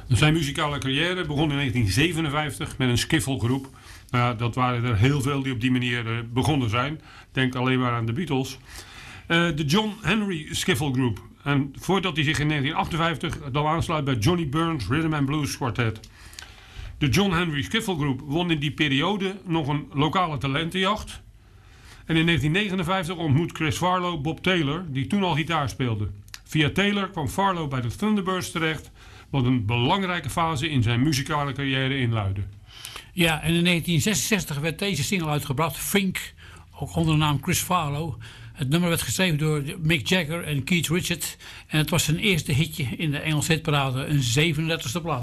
Zijn muzikale carrière begon in 1957 met een skiffelgroep. Dat waren er heel veel die op die manier begonnen zijn. Denk alleen maar aan de Beatles. De John Henry Skiffle Group. En voordat hij zich in 1958 dan aansluit bij Johnny Burns Rhythm and Blues Quartet. De John Henry Skiffle Group won in die periode nog een lokale talentenjacht. En in 1959 ontmoet Chris Farlow Bob Taylor, die toen al gitaar speelde. Via Taylor kwam Farlow bij de Thunderbirds terecht, wat een belangrijke fase in zijn muzikale carrière inluidde. Ja, en in 1966 werd deze single uitgebracht, Fink, ook onder de naam Chris Farlow. Het nummer werd geschreven door Mick Jagger en Keith Richards. En het was zijn eerste hitje in de Engelse hitparade, een 37e plaats.